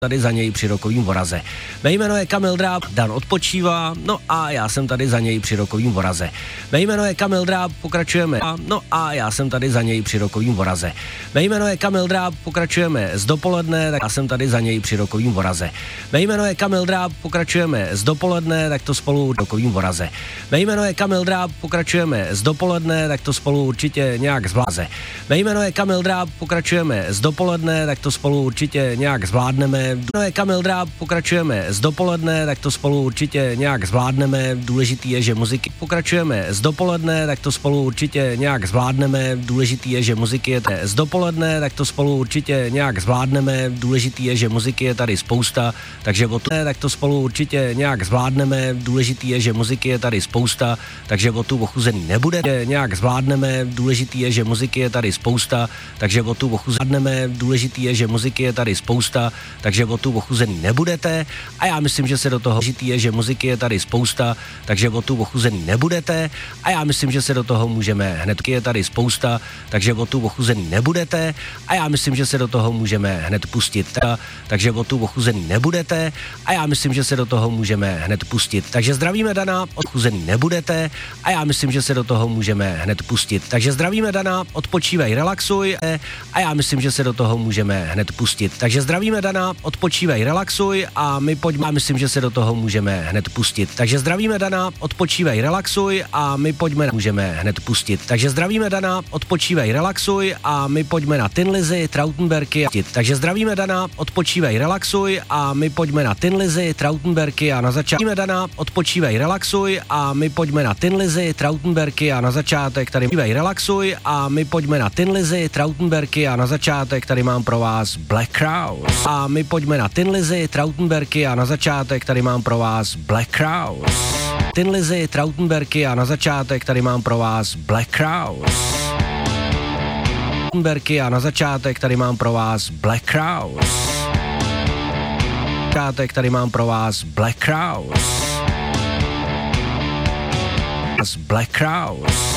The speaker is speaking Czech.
tady za něj při rokovým voraze. Mé jméno je Kamil Dráb, Dan odpočívá, no a já jsem tady za něj při rokovým voraze. Mé jméno je Kamil Dráb, pokračujeme, no a já jsem tady za něj při rokovým voraze. Mé jméno je Kamil Dráb, pokračujeme z dopoledne, tak já jsem tady za něj při rokovým voraze. Mé jméno je Kamil Dráb, pokračujeme z dopoledne, tak to spolu rokovým voraze. Mé jméno je Kamil Dráb, pokračujeme z dopoledne, tak to spolu určitě nějak zvládneme. Mé jméno je Kamil Dráb, pokračujeme z dopoledne, tak to spolu určitě nějak zvládneme. Jméno je Kamil Dráb, pokračujeme z dopoledne, tak to spolu určitě nějak zvládneme. Důležitý je, že muziky pokračujeme z dopoledne, tak to spolu určitě nějak zvládneme. Důležitý je, že muziky je z dopoledne, tak to spolu určitě nějak zvládneme. Důležitý je, že muziky je tady spousta, takže o tu tak to spolu určitě nějak zvládneme. Důležitý je, že muziky je tady spousta, takže o tu ochuzený nebude. Nějak zvládneme. Důležitý je, že muziky je tady spousta, takže o tu ochuzeneme. Důležitý je, že muziky je tady spousta, takže o tu ochuzený nebudete. A já myslím, že se do toho důležitý je, že muziky je tady spousta, takže o tu ochuzený nebudete. A já myslím, že se do toho můžeme hned je tady spousta, takže o tu ochuzený nebudete. A já myslím, že se do toho můžeme hned pustit, takže o tu ochuzený nebudete. A já myslím, že se do toho můžeme hned pustit. Takže zdravíme Dana, ochuzený nebudete. A já myslím, že se do toho můžeme hned pustit. Takže zdravíme Dana, odpočívej, relaxuj. A já myslím, že se do toho můžeme hned pustit. Takže zdravíme Dana, odpočívej, relaxuj a my pojďme, a myslím, že se do toho můžeme hned pustit. Takže zdravíme Dana, odpočívej, relaxuj a my pojďme, můžeme hned pustit. Takže zdravíme Dana, odpočívej, relaxuj a my pojďme na Tin Lizzy, Trautenbergy. Takže zdravíme Dana, odpočívej, relaxuj a my pojďme na Tin Lizzy, Trautenbergy a na začátek Dana, odpočívej, relaxuj a my pojďme na Tin Lizzy, Trautenbergy a na začátek tady relaxuj a my pojďme na Tin Lizzy, Trautenbergy a na začátek tady mám pro vás Black Crowes. A my pojďme na Tin Lizzy, Trautenbergy a na začátek tady mám pro vás Black Crowes. Tin Lizzy, Trautenbergy a na začátek tady mám pro vás Black Crowes. Trautenbergy a na začátek tady mám pro vás Black Crowes. Začátek tady mám pro vás Black Crowes. Black Crowes.